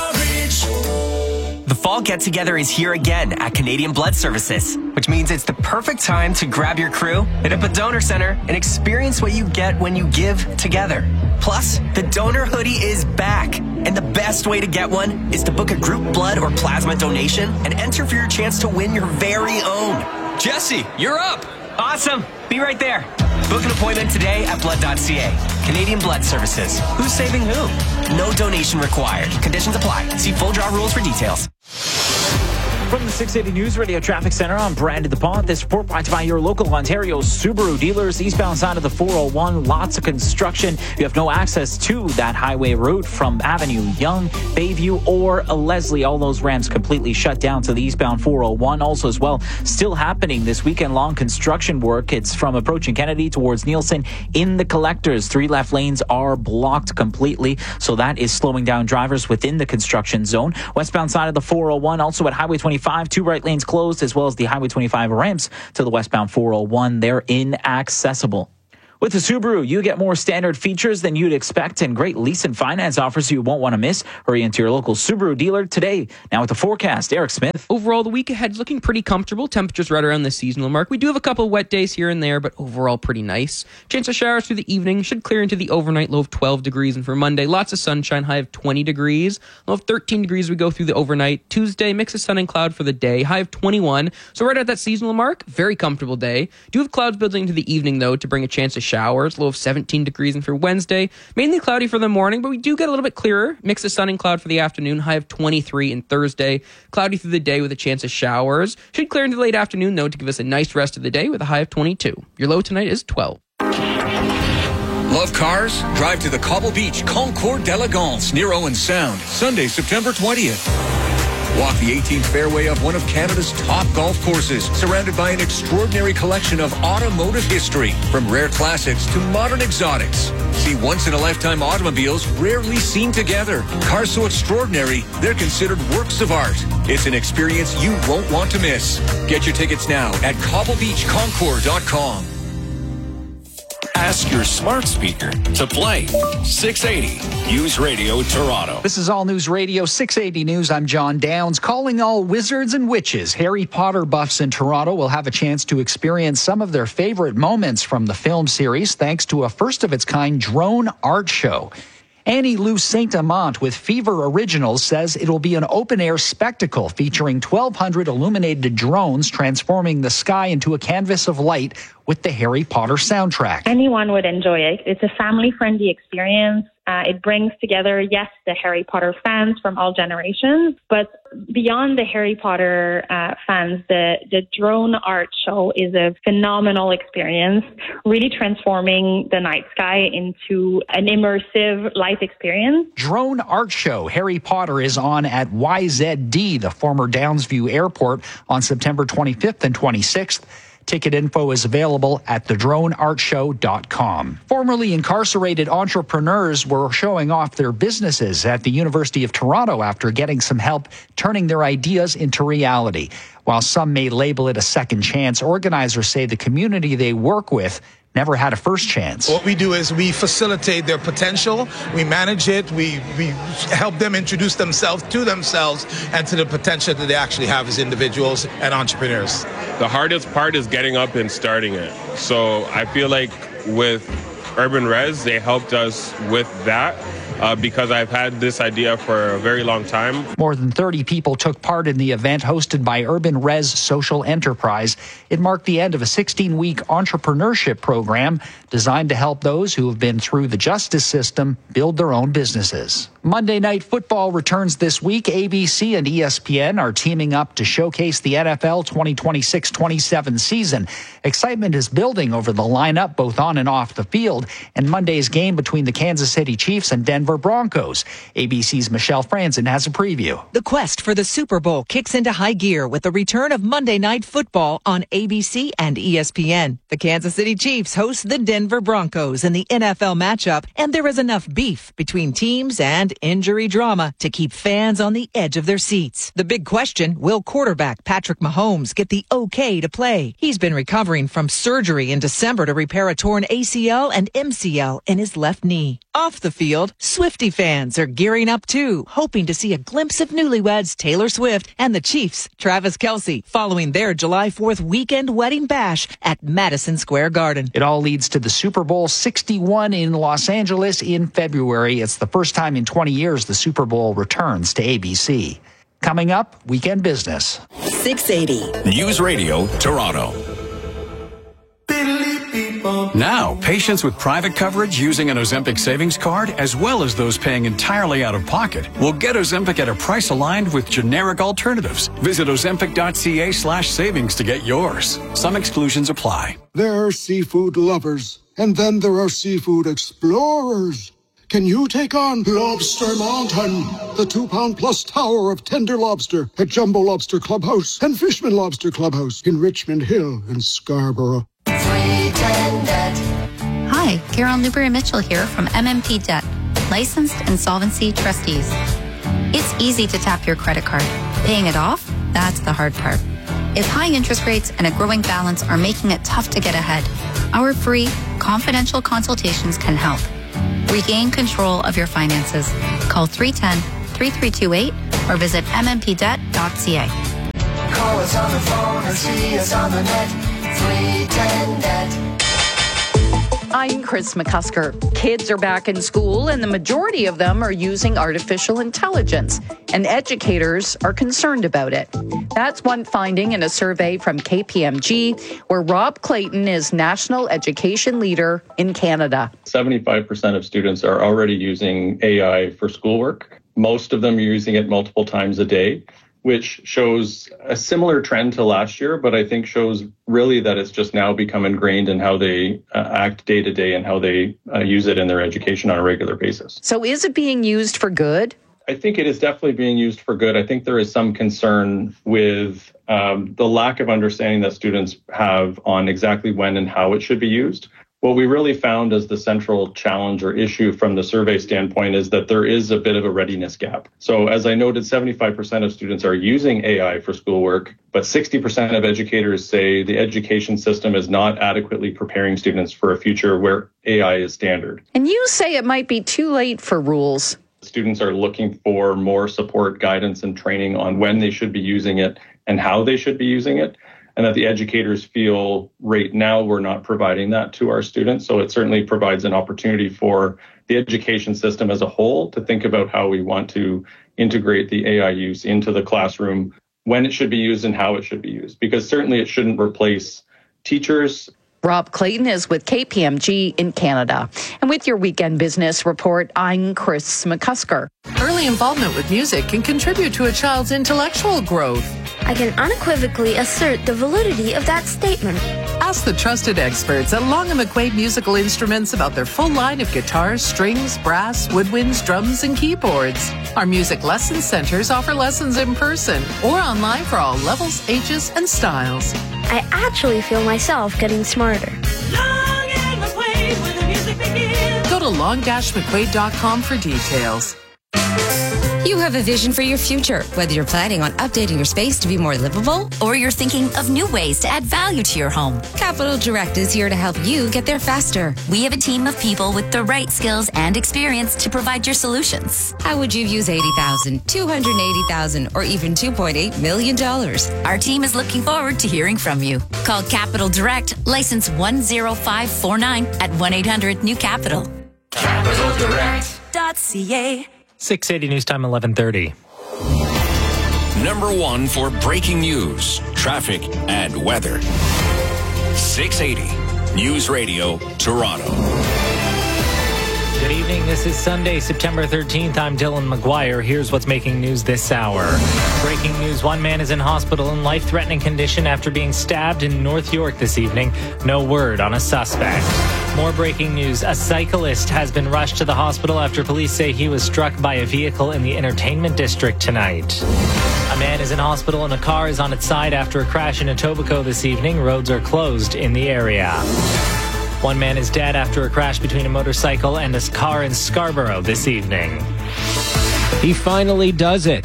Storage. The fall get-together is here again at Canadian Blood Services, which means it's the perfect time to grab your crew, hit up a donor center, and experience what you get when you give together. Plus, the donor hoodie is back, and the best way to get one is to book a group blood or plasma donation and enter for your chance to win your very own. Jesse, you're up! Awesome! Be right there. Book an appointment today at blood dot c a. Canadian Blood Services. Who's saving who? No donation required. Conditions apply. See full draw rules for details. From the six eighty News Radio Traffic Center, I'm Brandon DePont. This report brought to you by your local Ontario Subaru dealers. Eastbound side of the four oh one, lots of construction. You have no access to that highway route from Avenue Young, Bayview, or Leslie. All those ramps completely shut down to the eastbound four oh one. Also as well, still happening this weekend-long construction work. It's from approaching Kennedy towards Nielsen in the collectors. Three left lanes are blocked completely, so that is slowing down drivers within the construction zone. Westbound side of the four oh one, also at Highway twenty-five, two right lanes closed, as well as the Highway twenty-five ramps to the westbound four oh one. They're inaccessible. With the Subaru, you get more standard features than you'd expect and great lease and finance offers you won't want to miss. Hurry into your local Subaru dealer today. Now with the forecast, Eric Smith. Overall, the week ahead is looking pretty comfortable. Temperatures right around the seasonal mark. We do have a couple of wet days here and there, but overall pretty nice. Chance of showers through the evening. Should clear into the overnight low of twelve degrees. And for Monday, lots of sunshine, high of twenty degrees. Low of thirteen degrees we go through the overnight. Tuesday, mix of sun and cloud for the day. High of twenty-one. So right at that seasonal mark, very comfortable day. Do have clouds building into the evening, though, to bring a chance of showers. Low of seventeen degrees. And for Wednesday, mainly cloudy for the morning, but we do get a little bit clearer. Mix of sun and cloud for the afternoon. High of twenty-three. And Thursday, cloudy through the day with a chance of showers. Should clear into the late afternoon, though, to give us a nice rest of the day with a high of twenty-two. Your low tonight is twelve. Love cars? Drive to the Cobble Beach Concours d'Elegance near Owen Sound, Sunday, September twentieth. Walk the eighteenth fairway of one of Canada's top golf courses, surrounded by an extraordinary collection of automotive history, from rare classics to modern exotics. See once-in-a-lifetime automobiles rarely seen together. Cars so extraordinary, they're considered works of art. It's an experience you won't want to miss. Get your tickets now at cobble beach concours dot com. Ask your smart speaker to play six eighty News Radio Toronto. This is All News Radio six eighty News. I'm John Downs. Calling all wizards and witches. Harry Potter buffs in Toronto will have a chance to experience some of their favorite moments from the film series thanks to a first-of-its-kind drone art show. Annie Lou Saint-Amant with Fever Originals says it'll be an open-air spectacle featuring twelve hundred illuminated drones transforming the sky into a canvas of light with the Harry Potter soundtrack. Anyone would enjoy it. It's a family-friendly experience. Uh, it brings together, yes, the Harry Potter fans from all generations, but beyond the Harry Potter uh, fans, the, the drone art show is a phenomenal experience, really transforming the night sky into an immersive life experience. Drone art show. Harry Potter is on at Y Z D, the former Downsview Airport, on September twenty-fifth and twenty-sixth. Ticket info is available at the drone art show dot com. Formerly incarcerated entrepreneurs were showing off their businesses at the University of Toronto after getting some help turning their ideas into reality. While some may label it a second chance, organizers say the community they work with never had a first chance. What we do is we facilitate their potential, we manage it, we, we help them introduce themselves to themselves and to the potential that they actually have as individuals and entrepreneurs. The hardest part is getting up and starting it. So I feel like with Urban Res, they helped us with that. Uh, because I've had this idea for a very long time. More than thirty people took part in the event hosted by Urban Res Social Enterprise. It marked the end of a sixteen-week entrepreneurship program designed to help those who have been through the justice system build their own businesses. Monday Night Football returns this week. A B C and E S P N are teaming up to showcase the N F L twenty twenty-six twenty-seven season. Excitement is building over the lineup both on and off the field, and Monday's game between the Kansas City Chiefs and Denver Broncos. A B C's Michelle Franzen has a preview. The quest for the Super Bowl kicks into high gear with the return of Monday Night Football on A B C and E S P N. The Kansas City Chiefs host the Denver Broncos in the N F L matchup, and there is enough beef between teams and injury drama to keep fans on the edge of their seats. The big question, will quarterback Patrick Mahomes get the okay to play? He's been recovering from surgery in December to repair a torn A C L and M C L in his left knee. Off the field, Swiftie fans are gearing up too, hoping to see a glimpse of newlyweds Taylor Swift and the Chiefs' Travis Kelce following their July fourth weekend wedding bash at Madison Square Garden. It all leads to the Super Bowl sixty-one in Los Angeles in February. It's the first time in twenty years the Super Bowl returns to A B C. Coming up, Weekend Business. six eighty News Radio Toronto. Beep, beep. Now, patients with private coverage using an Ozempic savings card, as well as those paying entirely out of pocket, will get Ozempic at a price aligned with generic alternatives. Visit ozempic.ca slash savings to get yours. Some exclusions apply. There are seafood lovers, and then there are seafood explorers. Can you take on Lobster Mountain, the two-pound plus tower of tender lobster at Jumbo Lobster Clubhouse and Fishman Lobster Clubhouse in Richmond Hill and Scarborough? Hi, Carol Newberry Mitchell here from M M P Debt, licensed insolvency trustees. It's easy to tap your credit card. Paying it off, that's the hard part. If high interest rates and a growing balance are making it tough to get ahead, our free, confidential consultations can help. Regain control of your finances. Call three one zero, three three two eight or visit m m p debt dot c a. Call us on the phone or see us on the net. three ten net. I'm Chris McCusker. Kids are back in school, and the majority of them are using artificial intelligence, and educators are concerned about it. That's one finding in a survey from K P M G, where Rob Clayton is National Education Leader in Canada. seventy-five percent of students are already using A I for schoolwork. Most of them are using it multiple times a day, which shows a similar trend to last year, but I think shows really that it's just now become ingrained in how they uh, act day to day and how they uh, use it in their education on a regular basis. So is it being used for good? I think it is definitely being used for good. I think there is some concern with um, the lack of understanding that students have on exactly when and how it should be used. What we really found as the central challenge or issue from the survey standpoint is that there is a bit of a readiness gap. So as I noted, seventy-five percent of students are using A I for schoolwork, but sixty percent of educators say the education system is not adequately preparing students for a future where A I is standard. And you say it might be too late for rules. Students are looking for more support, guidance, and training on when they should be using it and how they should be using it. And that the educators feel right now we're not providing that to our students. So it certainly provides an opportunity for the education system as a whole to think about how we want to integrate the A I use into the classroom, when it should be used and how it should be used. Because certainly it shouldn't replace teachers. Rob Clayton is with K P M G in Canada. And with your Weekend Business Report, I'm Chris McCusker. Early involvement with music can contribute to a child's intellectual growth. I can unequivocally assert the validity of that statement. Ask the trusted experts at Long and McQuaid Musical Instruments about their full line of guitars, strings, brass, woodwinds, drums, and keyboards. Our music lesson centers offer lessons in person or online for all levels, ages, and styles. I actually feel myself getting smarter. Long and McQuaid, where the music begins. Go to long dash mcquaid dot com for details. You have a vision for your future, whether you're planning on updating your space to be more livable or you're thinking of new ways to add value to your home. Capital Direct is here to help you get there faster. We have a team of people with the right skills and experience to provide your solutions. How would you use eighty thousand dollars, two hundred eighty thousand dollars, or even two point eight million dollars? Our team is looking forward to hearing from you. Call Capital Direct, license one zero five four nine at one eight hundred new capital. capital direct dot c a. six eighty News Time, eleven thirty. Number one for breaking news, traffic, and weather. six eighty News Radio, Toronto. Good evening. This is Sunday, September thirteenth. I'm Dylan McGuire. Here's what's making news this hour. Breaking news. One man is in hospital in life-threatening condition after being stabbed in North York this evening. No word on a suspect. More breaking news. A cyclist has been rushed to the hospital after police say he was struck by a vehicle in the entertainment district tonight. A man is in hospital and a car is on its side after a crash in Etobicoke this evening. Roads are closed in the area. One man is dead after a crash between a motorcycle and a car in Scarborough this evening. He finally does it.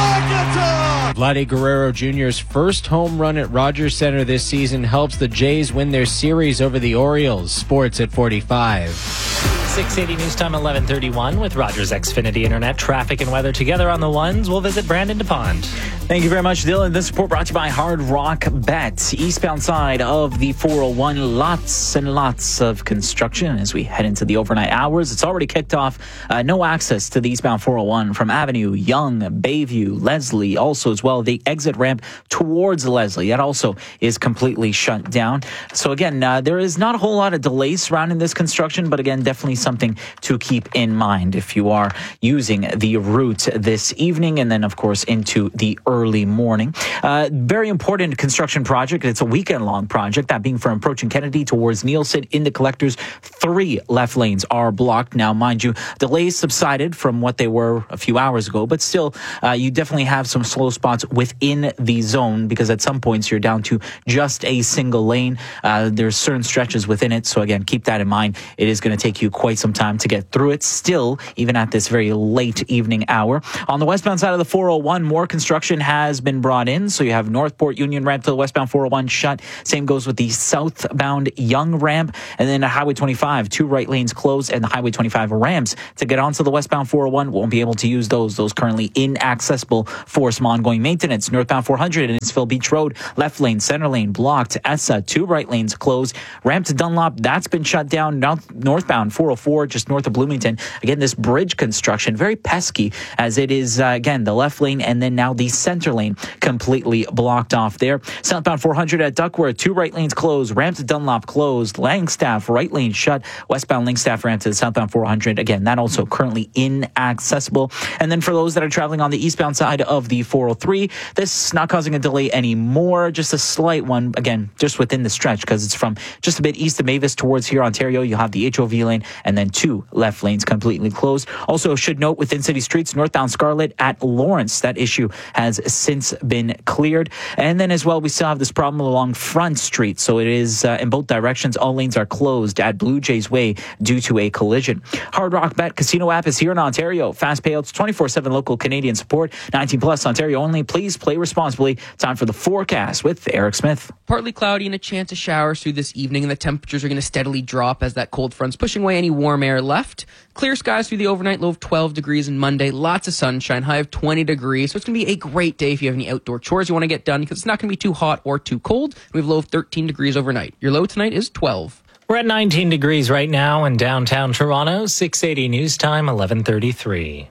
Vladdy Guerrero Junior's first home run at Rogers Centre this season helps the Jays win their series over the Orioles. Sports at forty-five. six eighty News Time eleven thirty-one with Rogers Xfinity Internet. Traffic and weather together on the ones. We'll visit Brandon DePond. Thank you very much, Dylan. This report brought to you by Hard Rock Bet. Eastbound side of the four oh one, lots and lots of construction as we head into the overnight hours. It's already kicked off. Uh, no access to the eastbound four oh one from Avenue, Yonge, Bayview, Leslie. Also as well, the exit ramp towards Leslie. That also is completely shut down. So again, uh, there is not a whole lot of delays surrounding this construction, but again, definitely something to keep in mind if you are using the route this evening and then, of course, into the early morning. Uh, very important construction project. It's a weekend-long project, that being from approaching Kennedy towards Nielsen in the collectors. Three left lanes are blocked. Now, mind you, delays subsided from what they were a few hours ago, but still, uh, you definitely have some slow spots within the zone because at some points you're down to just a single lane. Uh, there's certain stretches within it, so again, keep that in mind. It is going to take you quite some time to get through it still, even at this very late evening hour. On the westbound side of the four oh one, more construction has been brought in. So you have Northport Union ramp to the westbound four oh one shut. Same goes with the southbound Yonge ramp. And then Highway twenty-five, two right lanes closed, and the Highway twenty-five ramps to get onto the westbound four oh one. Won't be able to use those. Those currently inaccessible for some ongoing maintenance. Northbound four hundred and Innisfil Beach Road, left lane, center lane blocked. E S A, two right lanes closed. Ramp to Dunlop, that's been shut down. North, northbound four oh four, just north of Bloomington. Again, this bridge construction, very pesky as it is, uh, again, the left lane and then now the center lane completely blocked off there. Southbound four hundred at Duckworth, two right lanes closed. Ramp to Dunlop closed. Langstaff, right lane shut. Westbound Langstaff ramp to the southbound four hundred. Again, that also currently inaccessible. And then for those that are traveling on the eastbound side of the four oh three, this is not causing a delay anymore. Just a slight one, again, just within the stretch because it's from just a bit east of Mavis towards here, Ontario. You'll have the H O V lane and then two left lanes completely closed. Also, should note within city streets, northbound Scarlett at Lawrence, that issue has since been cleared. And then as well, we still have this problem along Front Street. So it is uh, in both directions. All lanes are closed at Blue Jays Way due to a collision. Hard Rock Bet Casino app is here in Ontario. Fast payouts, twenty-four seven local Canadian support, nineteen plus Ontario only. Please play responsibly. Time for the forecast with Eric Smith. Partly cloudy and a chance of showers through this evening, and the temperatures are going to steadily drop as that cold front's pushing away any warm air left. Clear skies through the overnight, low of twelve degrees on Monday. Lots of sunshine, high of twenty degrees. So it's going to be a great day if you have any outdoor chores you want to get done because it's not going to be too hot or too cold. We have low of thirteen degrees overnight. Your low tonight is twelve. We're at nineteen degrees right now in downtown Toronto. six eighty News Time, eleven thirty-three.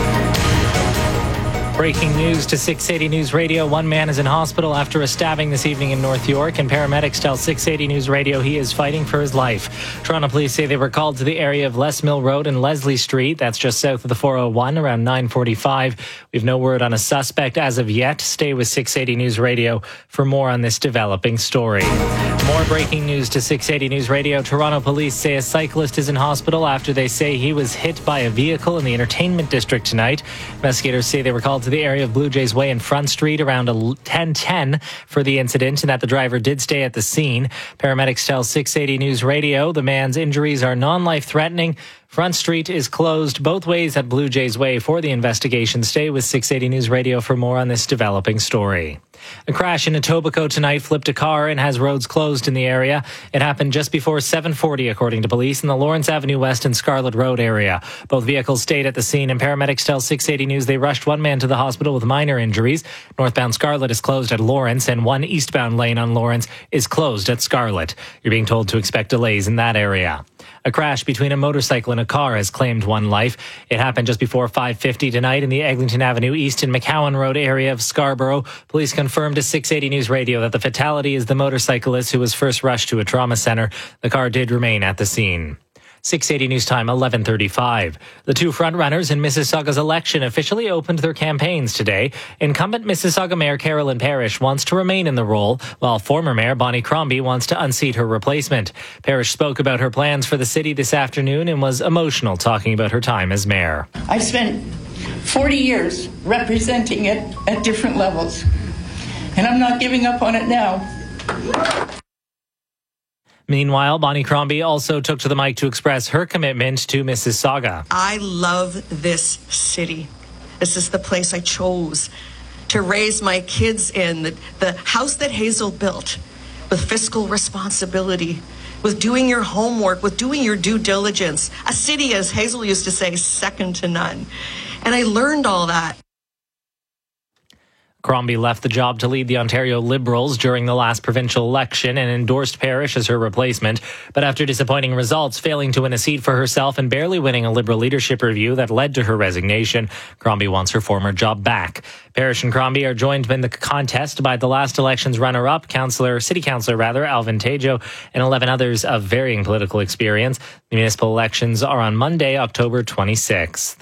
Breaking news to six eighty News Radio. One man is in hospital after a stabbing this evening in North York, and paramedics tell six eighty News Radio he is fighting for his life. Toronto police say they were called to the area of Les Mill Road and Leslie Street. That's just south of the four oh one, around nine forty-five. We have no word on a suspect as of yet. Stay with six eighty News Radio for more on this developing story. More breaking news to six eighty News Radio. Toronto police say a cyclist is in hospital after they say he was hit by a vehicle in the entertainment district tonight. Investigators say they were called to the area of Blue Jays Way and Front Street around ten ten for the incident and that the driver did stay at the scene. Paramedics tell six eighty News Radio the man's injuries are non-life-threatening. Front Street is closed both ways at Blue Jays Way for the investigation. Stay with six eighty News Radio for more on this developing story. A crash in Etobicoke tonight flipped a car and has roads closed in the area. It happened just before seven forty, according to police, in the Lawrence Avenue West and Scarlett Road area. Both vehicles stayed at the scene, and paramedics tell six eighty News they rushed one man to the hospital with minor injuries. Northbound Scarlett is closed at Lawrence, and one eastbound lane on Lawrence is closed at Scarlett. You're being told to expect delays in that area. A crash between a motorcycle and a car has claimed one life. It happened just before five fifty tonight in the Eglinton Avenue East and McCowan Road area of Scarborough. Police confirmed to six eighty News Radio that the fatality is the motorcyclist who was first rushed to a trauma center. The car did remain at the scene. six eighty News Time, eleven thirty-five. The two frontrunners in Mississauga's election officially opened their campaigns today. Incumbent Mississauga Mayor Carolyn Parrish wants to remain in the role, while former Mayor Bonnie Crombie wants to unseat her replacement. Parrish spoke about her plans for the city this afternoon and was emotional talking about her time as mayor. I spent forty years representing it at different levels, and I'm not giving up on it now. Meanwhile, Bonnie Crombie also took to the mic to express her commitment to Mississauga. I love this city. This is the place I chose to raise my kids in, the, the house that Hazel built with fiscal responsibility with doing your homework, with doing your due diligence. A city, as Hazel used to say, second to none. And I learned all that. Crombie left the job to lead the Ontario Liberals during the last provincial election and endorsed Parrish as her replacement. But after disappointing results, failing to win a seat for herself and barely winning a Liberal leadership review that led to her resignation, Crombie wants her former job back. Parrish and Crombie are joined in the contest by the last election's runner-up, councillor, city councillor rather, Alvin Tejo, and eleven others of varying political experience. The municipal elections are on Monday, October twenty-sixth.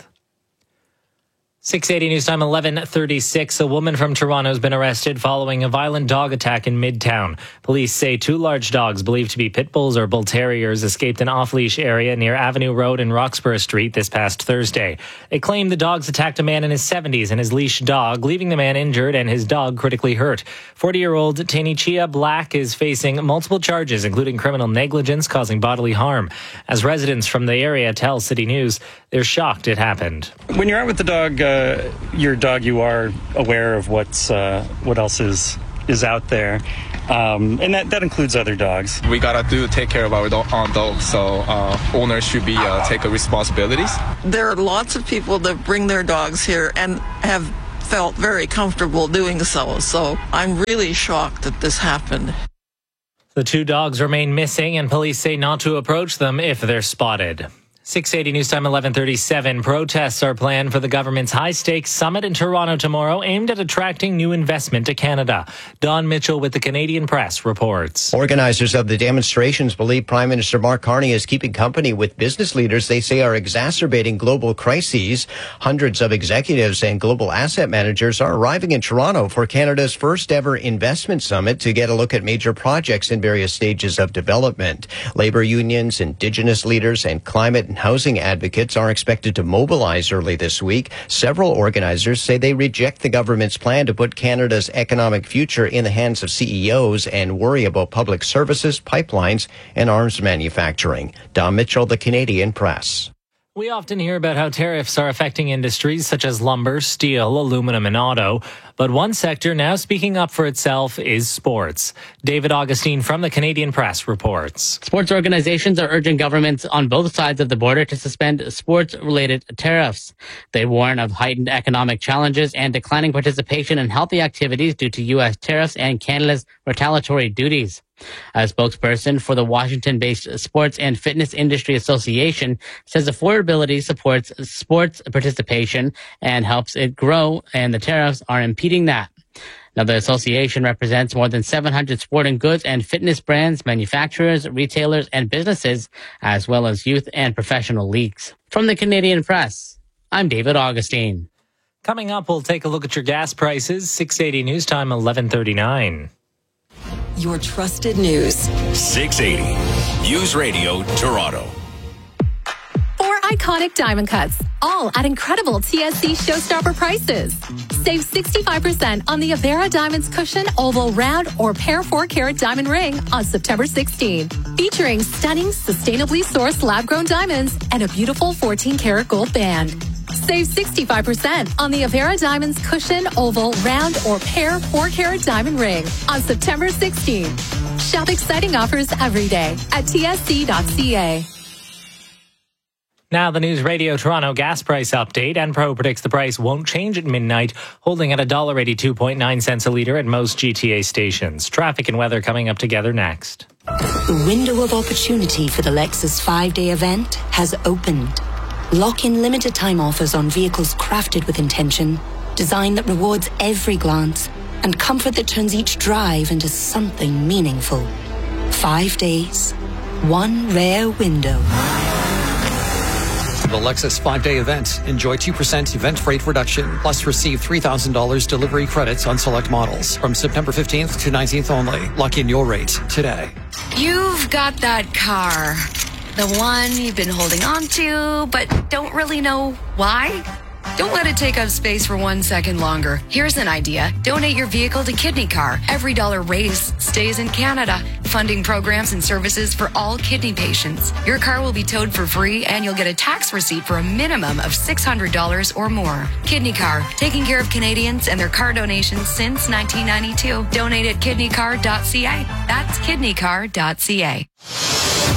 six eighty News Time, eleven thirty-six. A woman from Toronto has been arrested following a violent dog attack in Midtown. Police say two large dogs believed to be pit bulls or bull terriers escaped an off-leash area near Avenue Road and Roxborough Street this past Thursday. They claim the dogs attacked a man in his seventies and his leash dog, leaving the man injured and his dog critically hurt. forty-year-old Tanichia Black is facing multiple charges, including criminal negligence causing bodily harm. As residents from the area tell City News, they're shocked it happened. When you're out with the dog, uh, your dog, you are aware of what's uh, what else is is out there, um, and that, that includes other dogs. We gotta do take care of our do- own dogs, so uh, owners should be uh, take responsibilities. There are lots of people that bring their dogs here and have felt very comfortable doing so. So I'm really shocked that this happened. The two dogs remain missing, and police say not to approach them if they're spotted. six eighty News Time, eleven thirty-seven. Protests are planned for the government's high-stakes summit in Toronto tomorrow, aimed at attracting new investment to Canada. Don Mitchell with the Canadian Press reports. Organizers of the demonstrations believe Prime Minister Mark Carney is keeping company with business leaders they say are exacerbating global crises. Hundreds of executives and global asset managers are arriving in Toronto for Canada's first-ever investment summit to get a look at major projects in various stages of development. Labor unions, Indigenous leaders, and climate and housing advocates are expected to mobilize early this week. Several organizers say they reject the government's plan to put Canada's economic future in the hands of C E Os and worry about public services, pipelines, and arms manufacturing. Don Mitchell, the Canadian Press. We often hear about how tariffs are affecting industries such as lumber, steel, aluminum, and auto. But one sector now speaking up for itself is sports. David Augustine from the Canadian Press reports. Sports organizations are urging governments on both sides of the border to suspend sports-related tariffs. They warn of heightened economic challenges and declining participation in healthy activities due to U S tariffs and Canada's retaliatory duties. A spokesperson for the Washington-based Sports and Fitness Industry Association says affordability supports sports participation and helps it grow, and the tariffs are impeding that. Now, the association represents more than seven hundred sporting goods and fitness brands, manufacturers, retailers, and businesses, as well as youth and professional leagues. From the Canadian Press, I'm David Augustine. Coming up, we'll take a look at your gas prices. six eighty News Time, eleven thirty-nine. Your trusted news. six eighty News Radio Toronto. Four iconic diamond cuts, all at incredible T S C showstopper prices. Save sixty-five percent on the Avera Diamonds Cushion Oval Round or Pair four carat Diamond Ring on September sixteenth. Featuring stunning, sustainably sourced lab-grown diamonds and a beautiful fourteen karat gold band. Save sixty-five percent on the Avera Diamonds Cushion Oval Round or Pair four carat Diamond Ring on September sixteenth. Shop exciting offers every day at T S C dot C A. Now the News Radio Toronto gas price update. Enpro predicts the price won't change at midnight, holding at one dollar eighty-two point nine cents a litre at most G T A stations. Traffic and weather coming up together next. The window of opportunity for the Lexus five-day event has opened. Lock in limited time offers on vehicles crafted with intention, design that rewards every glance, and comfort that turns each drive into something meaningful. Five days, one rare window. The Lexus five-day event. Enjoy two percent event rate reduction, plus receive three thousand dollars delivery credits on select models. From September fifteenth to nineteenth only. Lock in your rate today. You've got that car. The one you've been holding on to, but don't really know why? Don't let it take up space for one second longer. Here's an idea. Donate your vehicle to Kidney Car. Every dollar raised stays in Canada, funding programs and services for all kidney patients. Your car will be towed for free, and you'll get a tax receipt for a minimum of six hundred dollars or more. Kidney Car, taking care of Canadians and their car donations since nineteen ninety-two. Donate at kidney car dot c a. That's kidney car dot c a.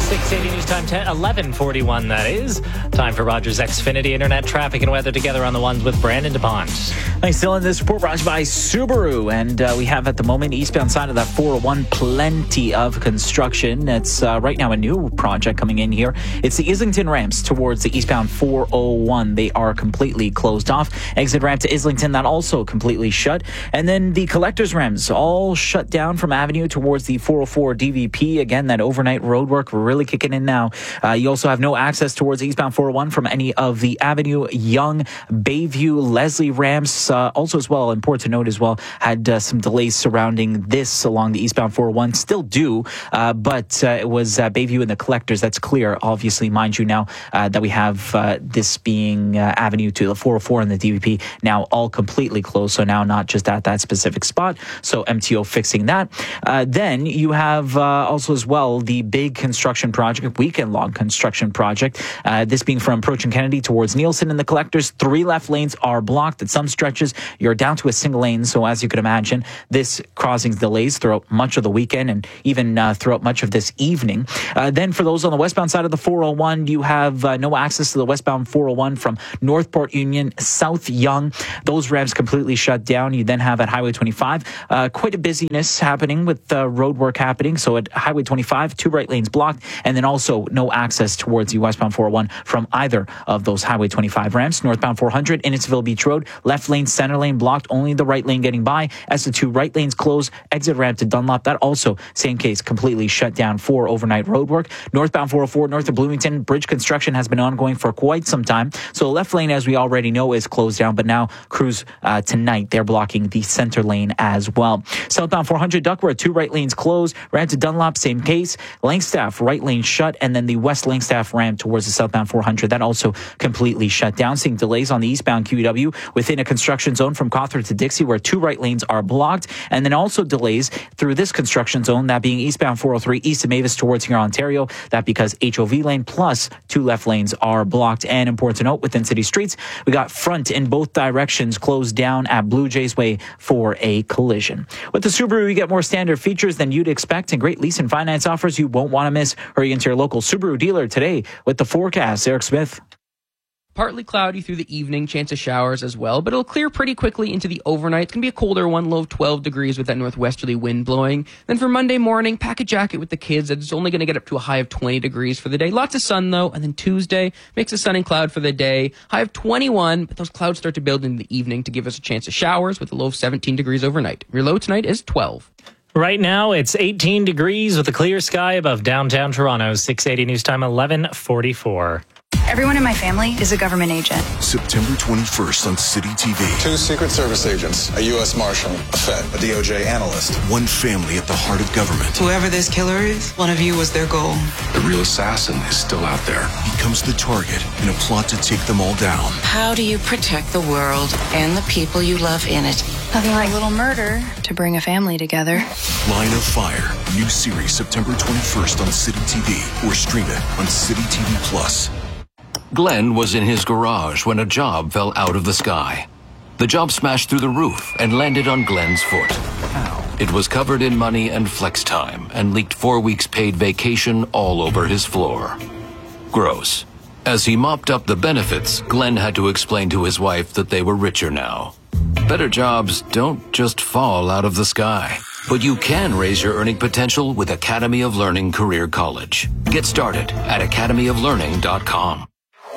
six eighty News Time, eleven forty-one, that is. Time for Rogers Xfinity Internet traffic and weather together on the ones with Brandon DuPont. Thanks, Dylan. This report brought to you by Subaru. And uh, we have at the moment, eastbound side of that four oh one, plenty of construction. It's uh, right now a new project coming in here. It's the Islington ramps towards the eastbound four oh one. They are completely closed off. Exit ramp to Islington, that also completely shut. And then the collectors ramps all shut down from Avenue towards the four oh four D V P. Again, that overnight road work really kicking in now. Uh, you also have no access towards eastbound four oh one from any of the Avenue, Young, Bayview, Leslie ramps. Uh, also as well, important to note as well, had uh, some delays surrounding this along the eastbound four oh one. Still do, uh, but uh, it was uh, Bayview and the collectors. That's clear, obviously, mind you, now uh, that we have uh, this being uh, Avenue to the four oh four and the D V P now all completely closed. So now not just at that specific spot. So M T O fixing that. Uh, then you have uh, also as well the big construction project, weekend-long construction project. Uh, this being from approaching Kennedy towards Nielsen and the collectors. Three left lanes are blocked. At some stretches, you're down to a single lane. So as you could imagine, this causing delays throughout much of the weekend and even uh, throughout much of this evening. Uh, then for those on the westbound side of the four oh one, you have uh, no access to the westbound four oh one from Northport Union, South Young. Those ramps completely shut down. You then have at Highway twenty-five, uh, quite a busyness happening with uh, road work happening. So at Highway twenty-five, two right lanes blocked, and then also no access towards the westbound four oh one from either of those Highway twenty-five ramps. Northbound four hundred, Innisfil Beach Road, left lane, center lane blocked, only the right lane getting by. As the two right lanes close, exit ramp to Dunlop, that also, same case, completely shut down for overnight road work. Northbound four oh four, north of Bloomington, bridge construction has been ongoing for quite some time. So the left lane, as we already know, is closed down, but now crews uh, tonight, they're blocking the center lane as well. Southbound four hundred, Duckworth, two right lanes closed. Ramp to Dunlop, same case. Langstaff, right lane shut, and then the west Langstaff ramp towards the southbound four hundred, that also completely shut down. Seeing delays on the eastbound Q W within a construction zone from Cawthron to Dixie, where two right lanes are blocked, and then also delays through this construction zone, that being eastbound four oh three, east of Mavis towards here, Ontario. That because H O V lane plus two left lanes are blocked. And important to note, within city streets, we got front in both directions closed down at Blue Jays Way for a collision. With the Subaru, you get more standard features than you'd expect and great lease and finance offers you won't want to miss. Hurry into your local Subaru dealer today with the forecast. Eric Smith. Partly cloudy through the evening, chance of showers as well, but it'll clear pretty quickly into the overnight. It's going to be a colder one, low of twelve degrees with that northwesterly wind blowing. Then for Monday morning, pack a jacket with the kids. It's only going to get up to a high of twenty degrees for the day. Lots of sun, though. And then Tuesday, mix of sun and cloud for the day. High of twenty-one, but those clouds start to build in the evening to give us a chance of showers with a low of seventeen degrees overnight. Your low tonight is twelve. Right now, it's eighteen degrees with a clear sky above downtown Toronto. six eighty News Time, eleven forty-four. Everyone in my family is a government agent. September twenty-first on City T V. Two Secret Service agents, a U S Marshal, a Fed, a D O J analyst. One family at the heart of government. Whoever this killer is, one of you was their goal. The real assassin is still out there. He becomes the target in a plot to take them all down. How do you protect the world and the people you love in it? Nothing like a little murder to bring a family together. Line of Fire. New series September twenty-first on City T V or stream it on City T V Plus. Glenn was in his garage when a job fell out of the sky. The job smashed through the roof and landed on Glenn's foot. Ow. It was covered in money and flex time and leaked four weeks paid vacation all over his floor. Gross. As he mopped up the benefits, Glenn had to explain to his wife that they were richer now. Better jobs don't just fall out of the sky. But you can raise your earning potential with Academy of Learning Career College. Get started at academy of learning dot com.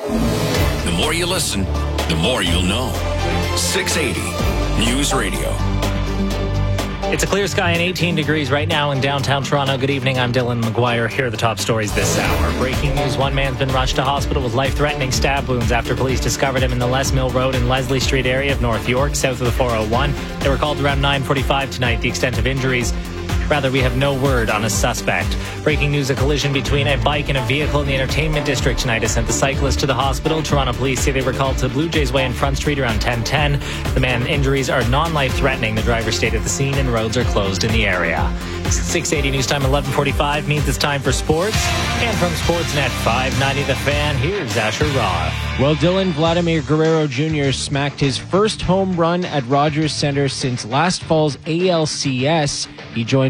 The more you listen, the more you'll know. six eighty News Radio. It's a clear sky and eighteen degrees right now in downtown Toronto. Good evening. I'm Dylan McGuire. Here are the top stories this hour. Breaking news. One man's been rushed to hospital with life-threatening stab wounds after police discovered him in the Les Mill Road and Leslie Street area of North York, south of the four oh one. They were called around nine forty-five tonight. The extent of injuries, rather, we have no word on a suspect. Breaking news, a collision between a bike and a vehicle in the entertainment district tonight has sent the cyclist to the hospital. Toronto police say they were called to Blue Jays Way and Front Street around ten ten. The man's injuries are non-life-threatening. The driver stayed at the scene and roads are closed in the area. six eighty News Time, eleven forty-five means it's time for sports. And from Sportsnet five ninety The Fan, here's Asher Roth. Well, Dylan, Vladimir Guerrero Junior smacked his first home run at Rogers Centre since last fall's A L C S. He joined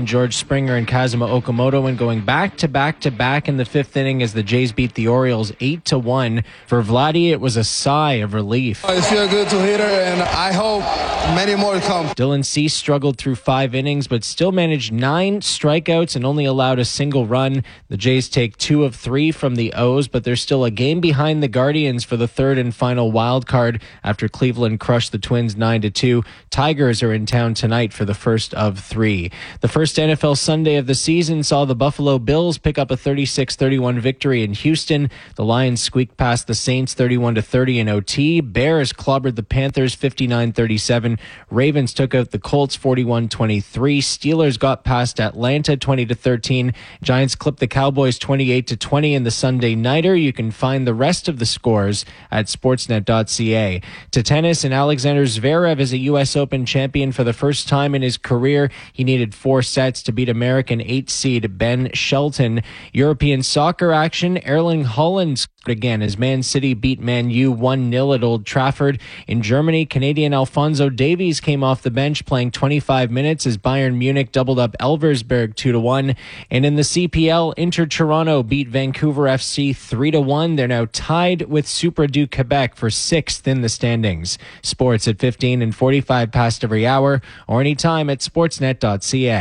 George Springer and Kazuma Okamoto, and going back to back to back in the fifth inning as the Jays beat the Orioles eight to one. For Vladdy, it was a sigh of relief. It feels good to hit her, and I hope many more come. Dylan Cease struggled through five innings, but still managed nine strikeouts and only allowed a single run. The Jays take two of three from the O's, but they're still a game behind the Guardians for the third and final wild card after Cleveland crushed the Twins nine to two. Tigers are in town tonight for the first of three. The first N F L Sunday of the season saw the Buffalo Bills pick up a thirty-six thirty-one victory in Houston. The Lions squeaked past the Saints thirty-one to thirty in O T. Bears clobbered the Panthers fifty-nine thirty-seven. Ravens took out the Colts forty-one twenty-three. Steelers got past Atlanta twenty to thirteen. Giants clipped the Cowboys twenty-eight to twenty in the Sunday Nighter. You can find the rest of the scores at sportsnet dot c a. To tennis, and Alexander Zverev is a U S Open champion for the first time in his career. He needed four sets to beat American eight seed Ben Shelton. European soccer action, Erling Haaland again as Man City beat Man U one nil at Old Trafford. In Germany, Canadian Alphonso Davies came off the bench playing twenty-five minutes as Bayern Munich doubled up Elversberg two to one. And in the C P L, Inter Toronto beat Vancouver F C three to one. They're now tied with Super du Quebec for sixth in the standings. Sports at fifteen and forty-five past every hour or anytime at sportsnet dot c a.